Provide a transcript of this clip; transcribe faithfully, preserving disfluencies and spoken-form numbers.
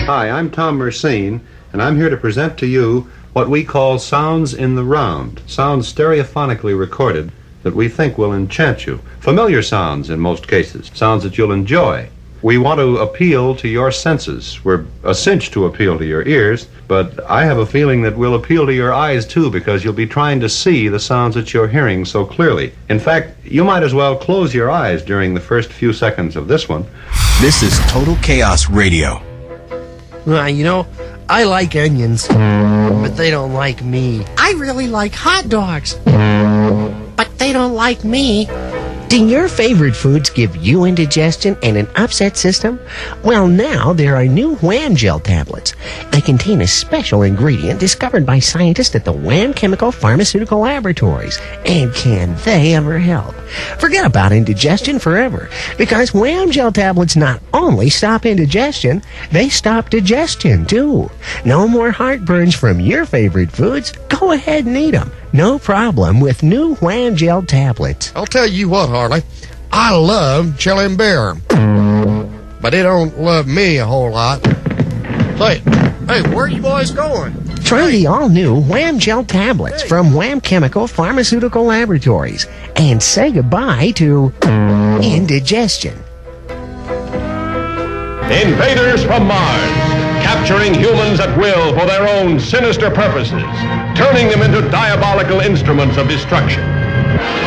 Hi, I'm Tom Mersine, and I'm here to present to you what we call sounds in the round, sounds stereophonically recorded that we think will enchant you. Familiar sounds in most cases, sounds that you'll enjoy. We want to appeal to your senses. We're a cinch to appeal to your ears, but I have a feeling that we'll appeal to your eyes too, because you'll be trying to see the sounds that you're hearing so clearly. In fact, you might as well close your eyes during the first few seconds of this one. This is Total Chaos Radio. Uh, you know, I like onions, but they don't like me. I really like hot dogs, but they don't like me. Do your favorite foods give you indigestion and an upset system? Well, now there are new Wham Gel tablets. They contain a special ingredient discovered by scientists at the Wham Chemical Pharmaceutical Laboratories. And can they ever help? Forget about indigestion forever, because Wham Gel tablets not only stop indigestion, they stop digestion too. No more heartburns from your favorite foods. Go ahead and eat them. No problem with new Wham Gel tablets. I'll tell you what, Harley. I love chili beer, but it don't love me a whole lot. Say, hey, where you boys going? Try the all-new Wham Gel tablets from Wham Chemical Pharmaceutical Laboratories and say goodbye to indigestion. Invaders from Mars, capturing humans at will for their own sinister purposes, turning them into diabolical instruments of destruction.